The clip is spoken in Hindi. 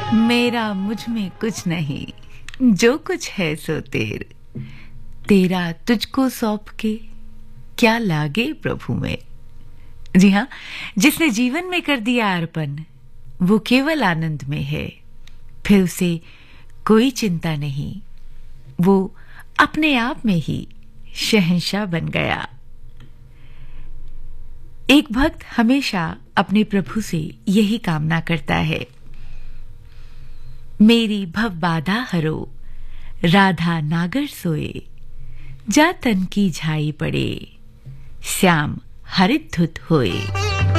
मेरा मुझ में कुछ नहीं, जो कुछ है सो तेरा तुझको सौंप के क्या लागे प्रभु में। जी हाँ, जिसने जीवन में कर दिया अर्पण वो केवल आनंद में है, फिर उसे कोई चिंता नहीं, वो अपने आप में ही शहंशाह बन गया। एक भक्त हमेशा अपने प्रभु से यही कामना करता है, मेरी भव बाधा हरो, राधा नागर सोए, जा तन की झाई पड़े, श्याम हरित धुत होए।